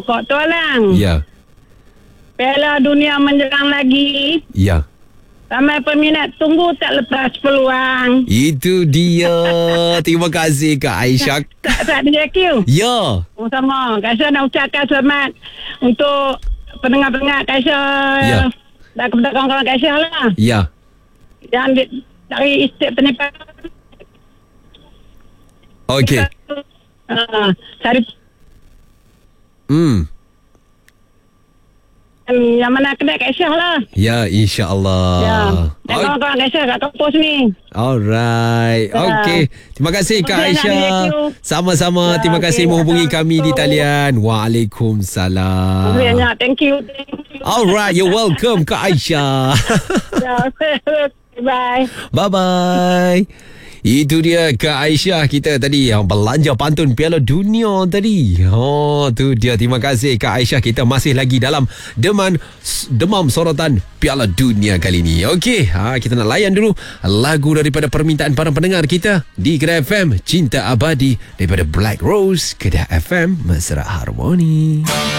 Kok tolong. Ya. Piala Dunia menjelang lagi. Ya. Ramai peminat tunggu tak lepas peluang. Itu dia. Terima kasih Kak Aisyah. Tak ada JQ. Ya. Sama. Kak Aisyah nak ucapkan selamat untuk pendengar-pendengar Kak Aisyah. Ya. Dan kepada kawan-kawan Kak Aisyah lah. Ya. Yang dari setiap penipuan. Okey. Cari yang mana kena Kak Aisyah lah. Ya, insya-Allah. Ya. Dan kawan-kawan Kak Aisyah kat kampus ni. Alright. Okey. Terima kasih Kak Aisyah. Sama-sama. Terima kasih menghubungi kami di talian. Waalaikumsalam. Thank you. Alright, you're welcome Kak Aisyah. Bye. Bye-bye. Itu dia Kak Aisyah kita tadi yang belanja pantun Piala Dunia tadi. Oh, tu dia. Terima kasih Kak Aisyah. Kita masih lagi dalam demam sorotan Piala Dunia kali ni. Okey, kita nak layan dulu lagu daripada permintaan para pendengar kita di Kedah FM, Cinta Abadi daripada Black Rose, Kedah FM, Mesra Harmoni.